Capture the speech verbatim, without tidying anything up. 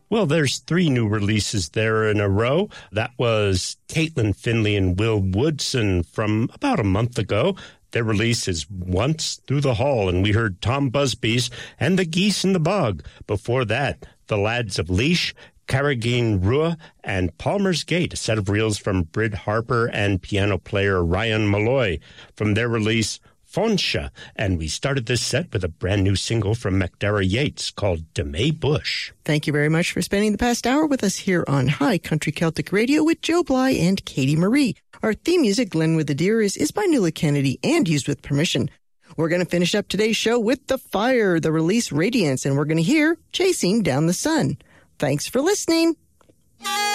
Well, there's three new releases there in a row. That was Caitlin Finley and Will Woodson from about a month ago. Their release is Once Through the Hall, and we heard Tom Busby's and the Geese in the Bog. Before that, the Lads of Leash, Carrageen Rua, and Palmer's Gate, a set of reels from Brid Harper and piano player Ryan Malloy. From their release, Fonsha, and we started this set with a brand new single from McDara Yates called DeMay Bush. Thank you very much for spending the past hour with us here on High Country Celtic Radio with Joe Bly and Katie Marie. Our theme music, Glen with the Deer, is, is by Nuala Kennedy and used with permission. We're going to finish up today's show with The Fire, the release Radiance, and we're going to hear Chasing Down the Sun. Thanks for listening.